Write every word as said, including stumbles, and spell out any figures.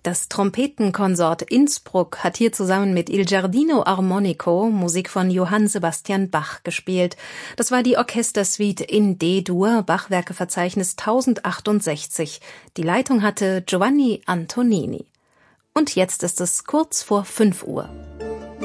Das Trompetenkonsort Innsbruck hat hier zusammen mit Il Giardino Armonico Musik von Johann Sebastian Bach gespielt. Das war die Orchestersuite in D-Dur, Bachwerkeverzeichnis tausendachtundsechzig. Die Leitung hatte Giovanni Antonini. Und jetzt ist es kurz vor fünf Uhr.